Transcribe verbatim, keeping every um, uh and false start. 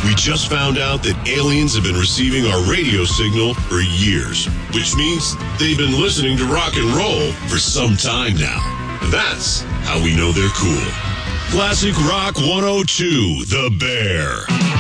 We just found out that aliens have been receiving our radio signal for years, which means they've been listening to rock and roll for some time now. And that's how we know they're cool. Classic Rock one oh two, The Bear.